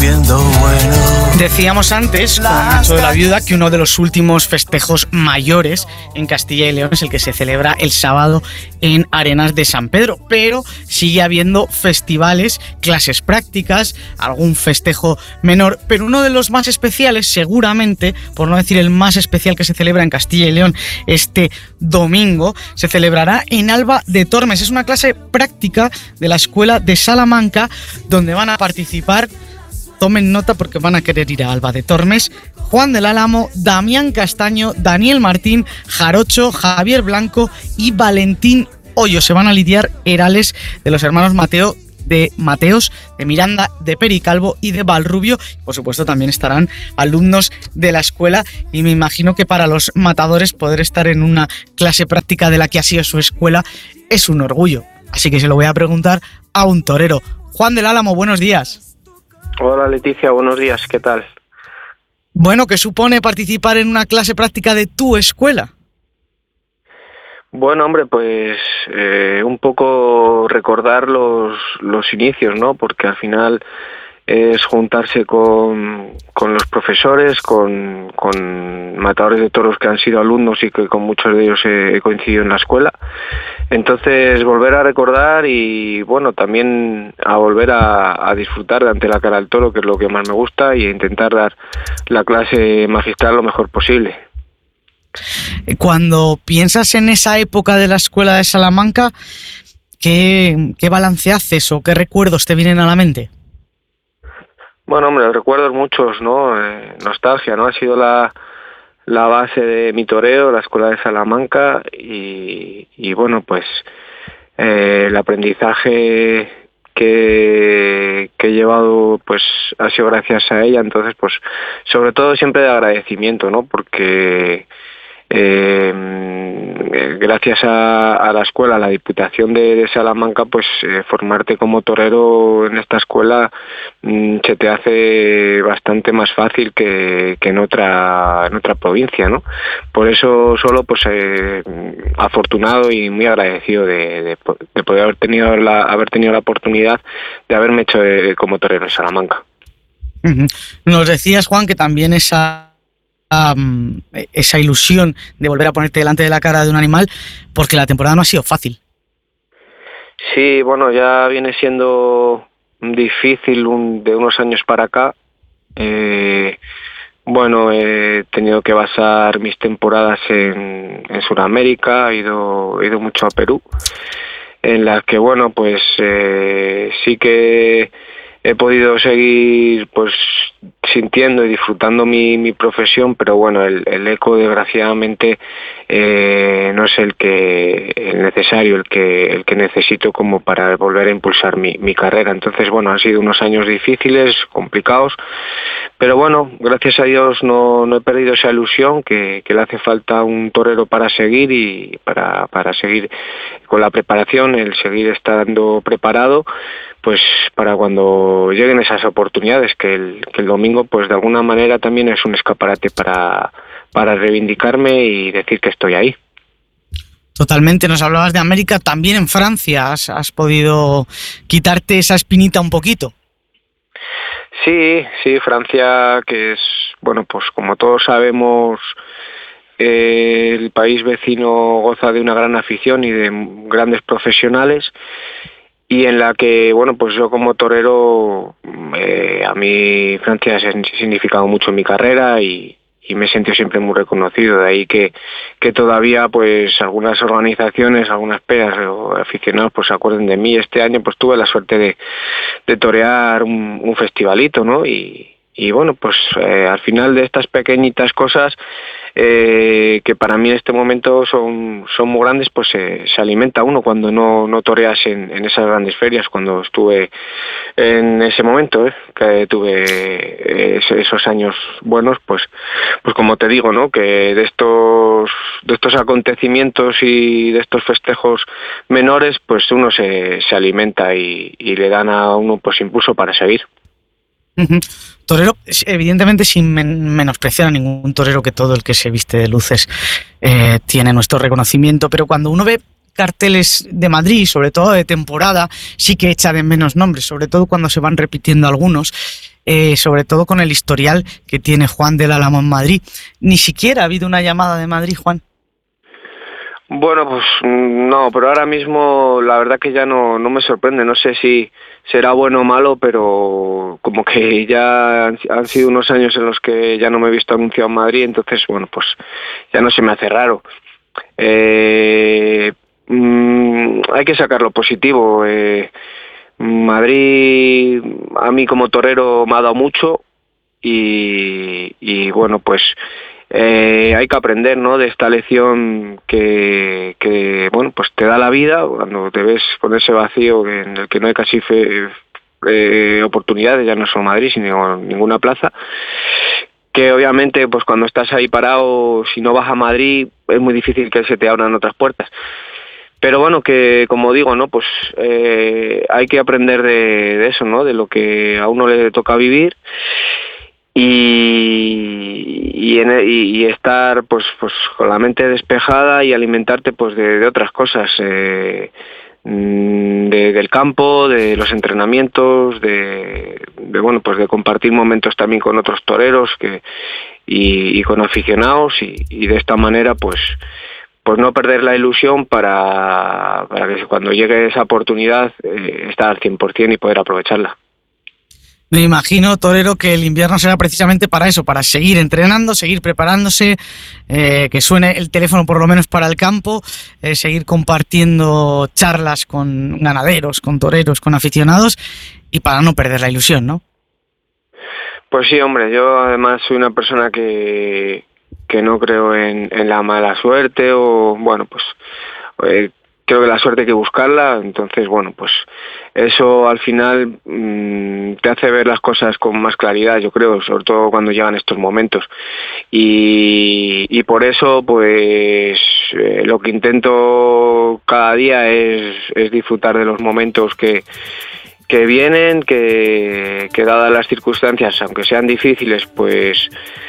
siendo bueno. Decíamos antes, con Nacho de la Viuda, que uno de los últimos festejos mayores en Castilla y León es el que se celebra el sábado en Arenas de San Pedro, pero sigue habiendo festivales, clases prácticas, algún festejo menor, pero uno de los más especiales, seguramente, por no decir el más especial que se celebra en Castilla y León este domingo, se celebrará en Alba de Tormes. Es una clase práctica de la Escuela de Salamanca donde van a participar, tomen nota porque van a querer ir a Alba de Tormes, Juan del Álamo, Damián Castaño, Daniel Martín, Jarocho, Javier Blanco y Valentín Hoyo. Se van a lidiar herales de los hermanos Mateos, de Miranda, de Pericalvo y de Valrubio. Por supuesto también estarán alumnos de la escuela y me imagino que para los matadores poder estar en una clase práctica de la que ha sido su escuela es un orgullo. Así que se lo voy a preguntar a un torero. Juan del Álamo, buenos días. Hola Leticia, buenos días, ¿qué tal? Bueno, ¿qué supone participar en una clase práctica de tu escuela? Bueno, hombre, pues un poco recordar los inicios, ¿no? Porque al final es juntarse con los profesores, con matadores de toros que han sido alumnos y que con muchos de ellos he coincidido en la escuela. Entonces, volver a recordar y, bueno, también a volver a disfrutar de ante la cara al toro, que es lo que más me gusta, y intentar dar la clase magistral lo mejor posible. Cuando piensas en esa época de la escuela de Salamanca, ¿qué balance haces o qué recuerdos te vienen a la mente? Bueno, hombre, recuerdos muchos, ¿no? Nostalgia, ¿no? Ha sido la base de mi toreo, la escuela de Salamanca, y bueno, pues el aprendizaje que he llevado pues ha sido gracias a ella. Entonces, pues sobre todo siempre de agradecimiento, ¿no? Porque gracias a la escuela, a la Diputación de Salamanca, pues formarte como torero en esta escuela se te hace bastante más fácil que en otra provincia, ¿no? Por eso solo pues afortunado y muy agradecido de poder haber tenido la oportunidad de haberme hecho como torero en Salamanca. Nos decías, Juan, que también esa ilusión de volver a ponerte delante de la cara de un animal, porque la temporada no ha sido fácil. Sí, bueno, ya viene siendo difícil de unos años para acá. Bueno, he tenido que basar mis temporadas en Sudamérica, he ido mucho a Perú, en las que, bueno, pues sí que he podido seguir pues sintiendo y disfrutando mi profesión, pero bueno, el eco desgraciadamente no es el necesario, el que necesito como para volver a impulsar mi carrera. Entonces, bueno, han sido unos años difíciles, complicados, pero bueno, gracias a Dios no he perdido esa ilusión que le hace falta a un torero para seguir y para seguir con la preparación, el seguir estando preparado, pues para cuando lleguen esas oportunidades, que el domingo pues de alguna manera también es un escaparate para reivindicarme y decir que estoy ahí. Totalmente, nos hablabas de América, también en Francia has podido quitarte esa espinita un poquito. Sí, Francia, que es, bueno, pues como todos sabemos, el país vecino goza de una gran afición y de grandes profesionales, y en la que, bueno, pues yo como torero, a mí Francia ha significado mucho en mi carrera y me he sentido siempre muy reconocido. De ahí que todavía pues algunas organizaciones, algunas peras o aficionados pues se acuerden de mí. Este año pues tuve la suerte de torear un festivalito, ¿no? Y bueno, pues al final de estas pequeñitas cosas que para mí en este momento son muy grandes, pues se alimenta uno cuando no toreas en esas grandes ferias. Cuando estuve en ese momento, que tuve esos años buenos, pues como te digo, ¿no? Que de estos acontecimientos y de estos festejos menores, pues uno se alimenta y le dan a uno pues impulso para seguir. Torero, evidentemente sin menospreciar a ningún torero, que todo el que se viste de luces tiene nuestro reconocimiento, pero cuando uno ve carteles de Madrid, sobre todo de temporada, sí que echa de menos nombres, sobre todo cuando se van repitiendo algunos. sobre todo con el historial que tiene Juan del Álamo en Madrid. Ni siquiera ha habido una llamada de Madrid, Juan. Bueno, pues no, pero ahora mismo la verdad que ya no me sorprende. No sé si será bueno o malo, pero como que ya han sido unos años en los que ya no me he visto anunciado en Madrid, entonces, bueno, pues ya no se me hace raro. Hay que sacar lo positivo. Madrid a mí como torero me ha dado mucho y bueno, pues hay que aprender, ¿no?, de esta lección que bueno, pues te da la vida cuando te ves con ese vacío en el que no hay casi oportunidades, ya no solo Madrid, sino ninguna plaza, que obviamente pues cuando estás ahí parado, si no vas a Madrid, es muy difícil que se te abran otras puertas. Pero bueno, que como digo, ¿no?, pues hay que aprender de eso, ¿no?, de lo que a uno le toca vivir y estar pues con la mente despejada y alimentarte pues de otras cosas, del campo, de los entrenamientos, de bueno, pues de compartir momentos también con otros toreros y con aficionados y de esta manera pues no perder la ilusión para que cuando llegue esa oportunidad estar al 100% y poder aprovecharla. Me imagino, torero, que el invierno será precisamente para eso, para seguir entrenando, seguir preparándose, que suene el teléfono por lo menos para el campo, seguir compartiendo charlas con ganaderos, con toreros, con aficionados y para no perder la ilusión, ¿no? Pues sí, hombre, yo además soy una persona que no creo en la mala suerte o, bueno, pues creo que la suerte hay que buscarla, entonces, bueno, pues eso al final te hace ver las cosas con más claridad, yo creo, sobre todo cuando llegan estos momentos. Y por eso, pues, lo que intento cada día es disfrutar de los momentos que vienen, que dadas las circunstancias, aunque sean difíciles, pues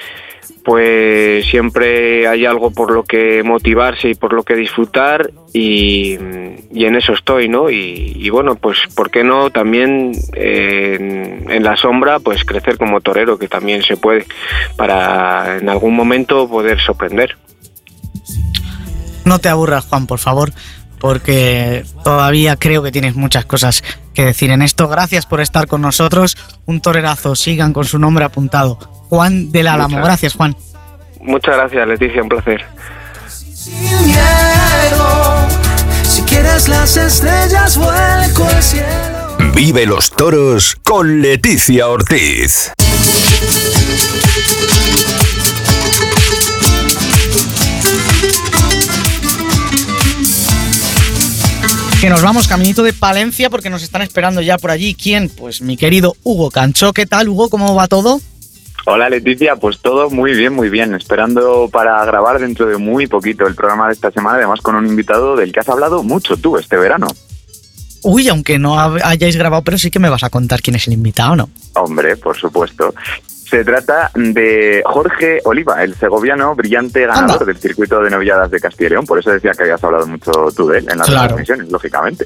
siempre hay algo por lo que motivarse y por lo que disfrutar y en eso estoy, ¿no? Y bueno, pues ¿por qué no también en la sombra pues crecer como torero, que también se puede, para en algún momento poder sorprender? No te aburras, Juan, por favor, porque todavía creo que tienes muchas cosas que decir en esto. Gracias por estar con nosotros. Un torerazo, sigan con su nombre apuntado, Juan del Álamo. Gracias, Juan. Muchas gracias, Leticia, un placer. Sin miedo, si quieres las estrellas, vuelco al cielo. Vive los toros con Leticia Ortiz. Que nos vamos caminito de Palencia porque nos están esperando ya por allí. ¿Quién? Pues mi querido Hugo Cancho. ¿Qué tal, Hugo? ¿Cómo va todo? Hola, Leticia, pues todo muy bien, esperando para grabar dentro de muy poquito el programa de esta semana, además con un invitado del que has hablado mucho tú este verano. Uy, aunque no hayáis grabado, pero sí que me vas a contar quién es el invitado, ¿no? Hombre, por supuesto. Se trata de Jorge Oliva, el segoviano brillante ganador del circuito de novilladas de Castilla y León. Por eso decía que habías hablado mucho tú de él en las transmisiones, lógicamente.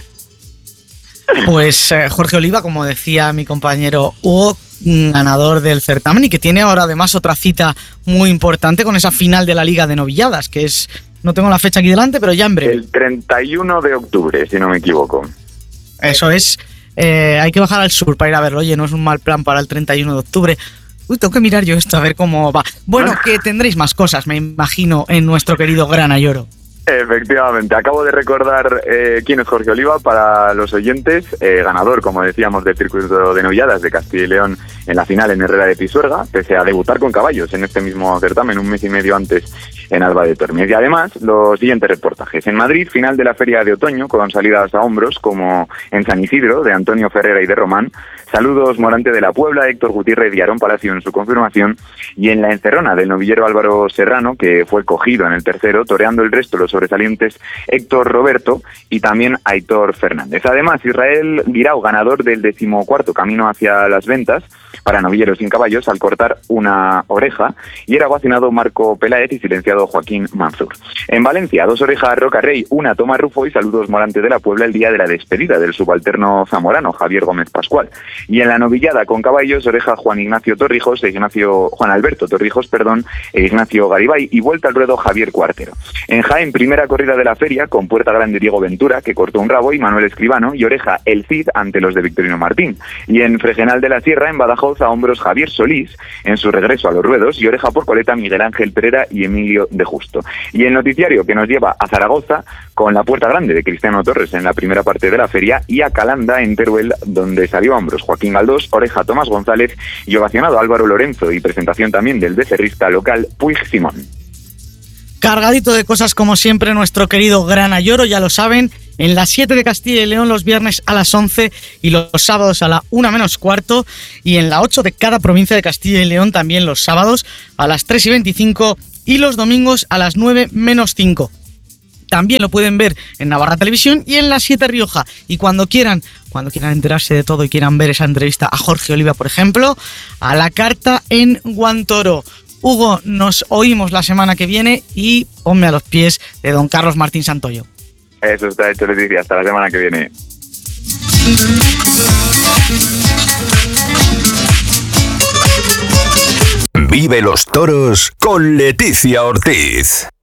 Pues Jorge Oliva, como decía mi compañero Hugo, ganador del certamen y que tiene ahora además otra cita muy importante con esa final de la Liga de Novilladas, que es, no tengo la fecha aquí delante, pero ya en breve. El 31 de octubre, si no me equivoco. Eso es. Hay que bajar al sur para ir a verlo. Oye, no es un mal plan para el 31 de octubre. Uy, tengo que mirar yo esto a ver cómo va. Bueno, que tendréis más cosas, me imagino, en nuestro querido Gran Ayoro. Efectivamente, acabo de recordar quién es Jorge Oliva para los oyentes, ganador, como decíamos, del circuito de novilladas de Castilla y León en la final en Herrera de Pisuerga, pese a debutar con caballos en este mismo certamen un mes y medio antes en Alba de Tormes. Y además, los siguientes reportajes. En Madrid, final de la Feria de Otoño, con salidas a hombros, como en San Isidro, de Antonio Ferrera y de Román. Saludos Morante de la Puebla, Héctor Gutiérrez y Aarón Palacio en su confirmación. Y en la Encerrona, del novillero Álvaro Serrano, que fue cogido en el tercero, toreando el resto los sobresalientes Héctor Roberto y también Aitor Fernández. Además, Israel Guirao, ganador del 14º Camino hacia las Ventas, para novilleros sin caballos al cortar una oreja, y era vacinado Marco Peláez y silenciado Joaquín Manzur. En Valencia, 2 orejas Roca Rey, 1 Toma Rufo y saludos Morante de la Puebla el día de la despedida del subalterno zamorano Javier Gómez Pascual. Y en la novillada con caballos, oreja Juan Alberto Torrijos, e Ignacio Garibay, y vuelta al ruedo Javier Cuartero. En Jaén, primera corrida de la feria con Puerta Grande Diego Ventura, que cortó un rabo, y Manuel Escribano, y oreja El Cid ante los de Victorino Martín. Y en Fregenal de la Sierra, en Badajoz, a hombros Javier Solís en su regreso a los ruedos, y oreja por coleta Miguel Ángel Pereira y Emilio de Justo. Y el noticiario que nos lleva a Zaragoza con la Puerta Grande de Cristiano Torres en la primera parte de la feria, y a Calanda en Teruel, donde salió a hombros Joaquín Galdós, oreja Tomás González y ovacionado Álvaro Lorenzo, y presentación también del becerrista local Puig Simón. Cargadito de cosas como siempre nuestro querido Gran Ayoro, ya lo saben, en las 7 de Castilla y León los viernes a las 11 y los sábados a la 1 menos cuarto, y en la 8 de cada provincia de Castilla y León también los sábados a las 3 y 25 y los domingos a las 9 menos 5. También lo pueden ver en Navarra Televisión y en la 7 Rioja. Y cuando quieran enterarse de todo y quieran ver esa entrevista a Jorge Oliva, por ejemplo, a la carta en Guantoro. Hugo, nos oímos la semana que viene y ponme a los pies de don Carlos Martín Santoyo. Eso está hecho, Leticia. Hasta la semana que viene. Vive los toros con Leticia Ortiz.